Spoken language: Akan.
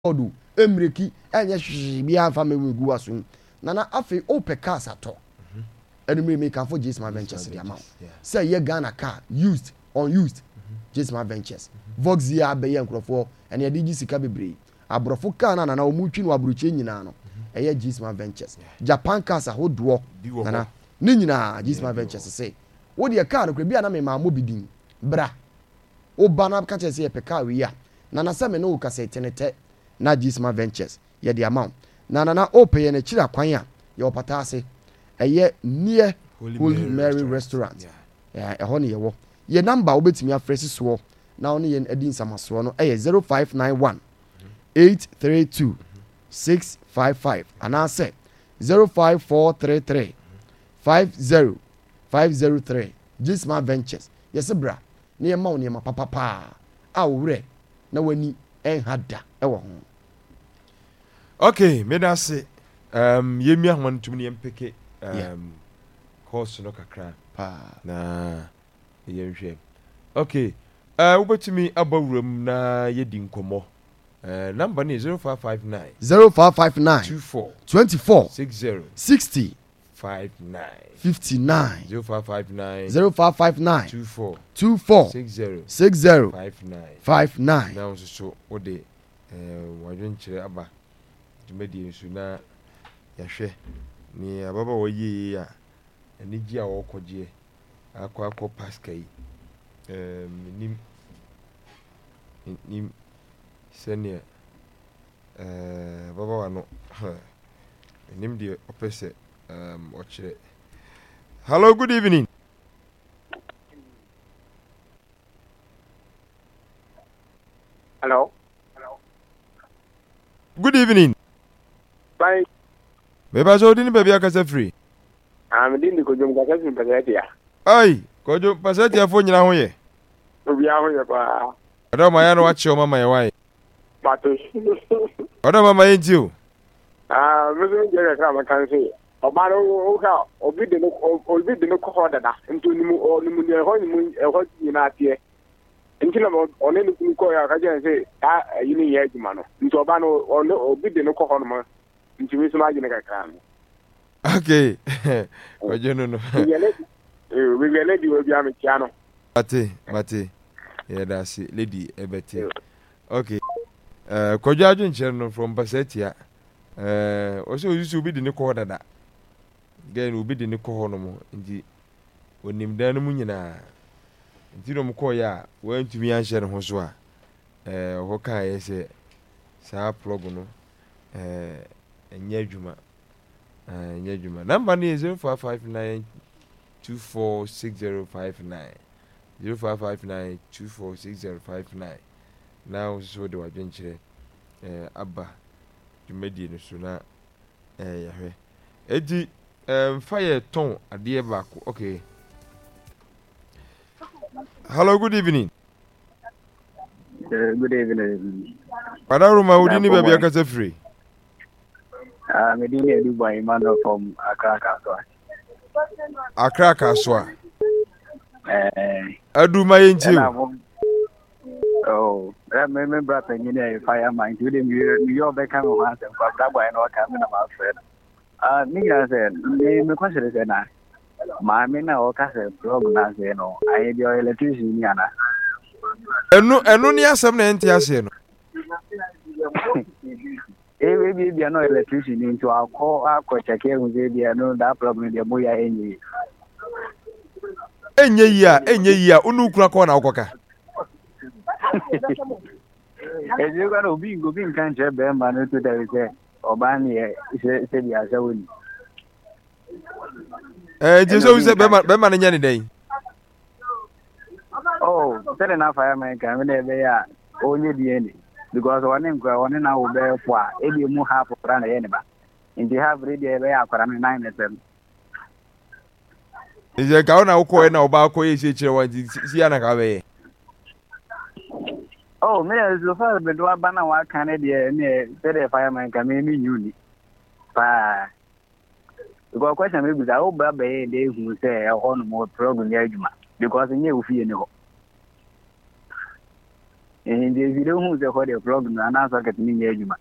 odu emreki enye hwehwe bia fa megu aso nana afi ope cars ato enumere make for Jesma Ventures the amount say ye Ghana car used unused Jesma Ventures Vox ya be ye nkrofo ene ye digi sika bebre abrofo car na na omutwi no abroche nyina no eye Jesma Ventures Japan cars ahodo nana ni nyina Jesma Ventures say wo de car no bia na me ma mo bidin bra obana ka che say pe car we ya nana se me no ka say tenete na Jesma Ventures ye the amount nana open ye na chira kwan ya ye opata ase eye near Holy Mary restaurant ehho ne ye wo ye number obetimi afresi so na one ye edin samaso no eye 0591 832 655 ana say 05433 50503 Jesma Ventures yes bra na ye ma wo ne ma papa a wure na wani enhada ewo ho. Okay, me da se yemi ahwan tumni empeke course no kakra pa na yenhwe. Okay, ubetumi abawuram na yedi nkomo. Number ni 0559 24 60 59 0559 24 60 59 now so ode wadwenkyere aba tumedi nsu na yahwe ni ababa woyi ya enigi a wokoje akwa paskai nim senior baba wano nim die opese ochire. Hello, good evening. Hello. Good evening. Bye. Beba so dini baby akasa free. Dini ko jom kasa free pasatia. Ai, ko jom pasatia fo nyina ho ye. Obi a ho ye pa. Odo ma ya no wache o mama ye wai. Pato. Odo mama ye nti o. Mezo je ka ma kan se. Oba no ka obi de no ko dada. Ntu ni mu ni ho ni mu ho nyina tie. Nkila mo one ni ko ya ka je se yini ye juma no. Ntu oba no obi de no ko ho no mo. Nti mi so ma je ne ka kan. Okay. Ojo no. We lady will be am piano. Bate. Yeah, that's it. Lady ebete. Okay. Kojo adwenkyere no from Basetia. Also used to be the ko dada. Again will be the ko ho no mo. Nti onim dan no mu nyina. Nti no mo ko ya, wan tumi anhye ne ho so a. Ho ka ye se sa plug no enye adwuma. Enye adwuma. Number ni 0559 246059 0559 246059. Now so the adventure abba jumedi no so na yahwe edi fire ton ade baako. Okay, hello, good evening. Good evening. Padaruma udini baby akasa free. Medini Eduba Emmanuel from Accra Kaswa. Aduma yenti. Oh, I remember penny a fireman to the New York become once and for Brabba and all coming about friend. Nigga said, me consider that my mina or castle program, you know, I be your electrician. Enu ni asem na enti ase no. Maybe they are not electrician into our call, our check here with the no that problem, the boy any. Enye ya, unu kura ko na okoka. As you got to be going can't have them, man, to the Obani, said the Azawin. Just so say Beman any day. Oh, tell enough fireman can they are only the end. Because one in now will bear for any more half of run anybody. And they have ready a way for 9 of them. Is a cow now calling about Siana. Oh, me as the first, but one banner, what can I said a fireman can make me uni. The question maybe the old baby, they who say a whole more program, because in you feel no. nti ebi de hu sɛ hɔ de plug no anaasɛ ɔkɛtɛ ne nyɛ adwuma